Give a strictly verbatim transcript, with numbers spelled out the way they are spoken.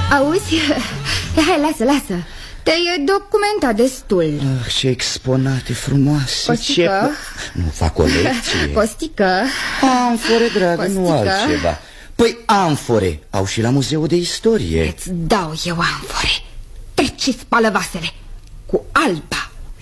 Auzi? Hai, lasă, lasă. Te-ai documentat destul. Ah, ce exponate frumoase. Costică. Ce... Nu fac o lecție. Costică. Amfore, dragă, Costică. nu altceva. Păi amfore au și la Muzeul de Istorie. Îți dau eu amfore. Treci, spală vasele cu alba.